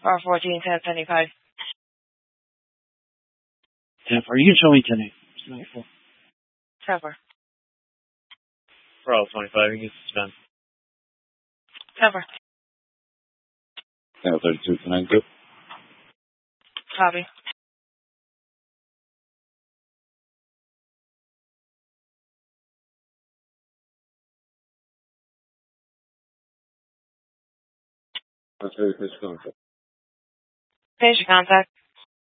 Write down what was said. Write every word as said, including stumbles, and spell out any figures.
R fourteen, ten seventy-five. ten four. You can show me ten eight. ten four. Bravo twenty-five, you can suspend. ten four. Channel thirty-two, ten nine two. Copy. That's very fish contact. Finish your contact.